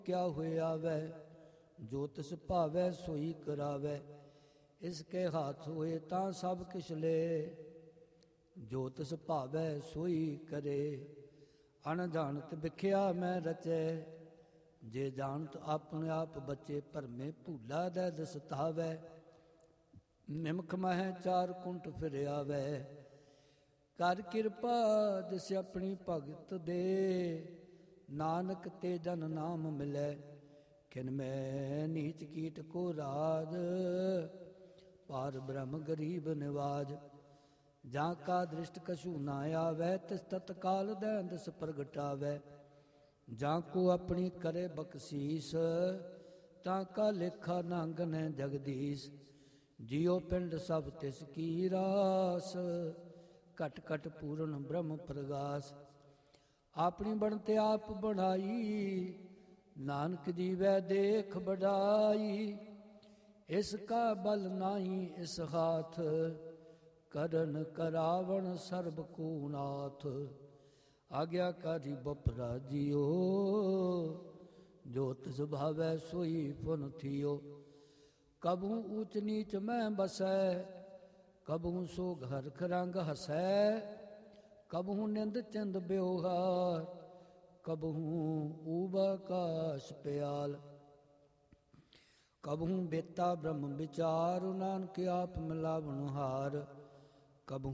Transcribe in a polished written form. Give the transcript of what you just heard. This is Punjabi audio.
ਕਿਆ ਹੋਏ ਆਵੈ, ਜੋ ਤਿਸ ਭਾਵੈ ਸੋਈ ਕਰਾਵੈ। ਇਸ ਕੇ ਹੱਥ ਹੋਏ ਤਾਂ ਸਭ ਕਿਛ ਲੈ, ਜੋ ਤਿਸ ਭਾਵੈ ਸੋਈ ਕਰੇ। ਅਣਜਾਣਤ ਵਿਖਿਆ ਮੈਂ ਰਚੈ, ਜੇ ਜਾਣਤ ਆਪਣੇ ਆਪ ਬਚੇ। ਭਰਮੇ ਭੂਲਾ ਦੇ ਦਿਸ ਤਾਵੈ, ਨਿਮਖ ਮਹਿ ਚਾਰ ਕੁੰਟ ਫਿਰ ਆਵੈ। ਕਰ ਕਿਰਪਾ ਦਿਸ ਆਪਣੀ ਭਗਤ ਦੇ, ਨਾਨਕ ਤੇ ਜਨ ਨਾਮ ਮਿਲੈ। ਖਿਨ ਮੈਂ ਨੀਚ ਕੀਟ ਕੋ ਰਾਜ, ਪਾਰ ਬ੍ਰਹਮ ਗਰੀਬ ਨਿਵਾਜ। ਜਾਂ ਕਾ ਦ੍ਰਿਸ਼ਟ ਕਛੂ ਨਾ ਆਵੈ, ਤਿਸ ਤਤਕਾਲ ਦੈਂ ਦਿਸ ਪ੍ਰਗਟਾਵੈ। ਜਾਂ ਕੋ ਆਪਣੀ ਕਰੇ ਬਖਸ਼ੀਸ, ਤਾਂ ਕਾ ਲੇਖਾ ਨਾਂਗਨੈ ਜਗਦੀਸ਼। ਜਿਉ ਪਿੰਡ ਸਭ ਤਿਸ ਕੀ ਰਾਸ, ਘਟ ਘਟ ਪੂਰਨ ਬ੍ਰਹਮ ਪ੍ਰਗਾਸ। ਆਪਣੀ ਬਣਤੇ ਆਪ ਬਣਾਈ, ਨਾਨਕ ਜੀਵੈ ਦੇਖ ਬੜਾਈ। ਇਸ ਕਾ ਬਲ ਨਾਹੀ ਇਸ ਹਾਥ, ਕਰਨ ਕਰਾਵਣ ਸਰਬ ਕੋ ਨਾਥ। ਆਗਿਆਕਾਰੀ ਬਪਰਾ ਜੀਓ, ਜੋ ਤਿਸ ਭਾਵੈ ਸੋਈ ਫੁਨ ਥੀਓ। ਕਬਹੂ ਊਚ ਨੀਚ ਮੈਂ ਬਸੈ, ਕਬਹੂ ਸੋ ਘਰ ਖਰੰਗ ਹਸੈ। ਕਬਹੂ ਨਿੰਦ ਚਿੰਦ ਬਿਵਹਾਰ, ਕਬਹੂ ਊਬ ਆਕਾਸ਼ ਪਿਆਲ। ਕਬਹੂ ਬੇਤਾ ਬ੍ਰਹਮ ਵਿਚਾਰ, ਨਾਨਕ ਆਪ ਮਿਲਾਵਣ ਹਾਰ। ਕਬਹੂ